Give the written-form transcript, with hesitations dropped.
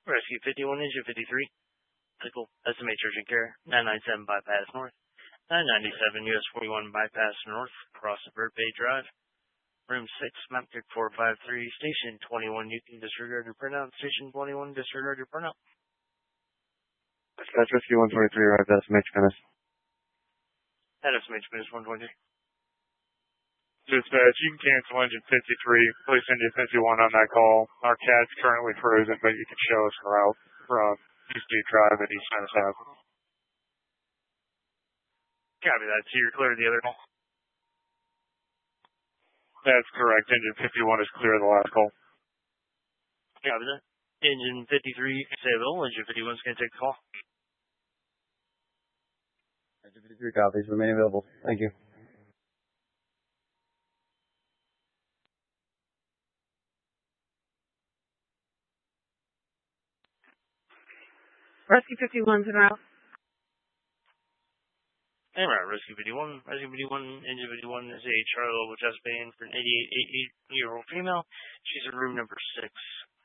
Rescue 51, Engine 53. Medical, estimate urgent care. 997 Bypass North. 997 US 41 Bypass North, across the Bird Bay Drive. Room 6, map tick 453, Station 21, you can disregard your printout. Station 21, disregard your printout. Dispatch Rescue 123, arrived at SMH Menace. At SMH Menace 123. Dispatch, you can cancel engine 53. Place engine 51 on that call. Our CAD's currently frozen, but you can show us a route from East Duke Drive and East Menace Avenue. Copy that. So you're clear of the other call? That's correct. Engine 51 is clear of the last call. Copy that. Engine 53, you can stay available. Engine 51 is going to take the call. Engine 53 copies. Remain available. Thank you. Rescue 51's en route. En route, Rescue 51. Rescue 51, Engine 51 is a Charlie Level chest band for an 88-year-old female. She's in room number 6.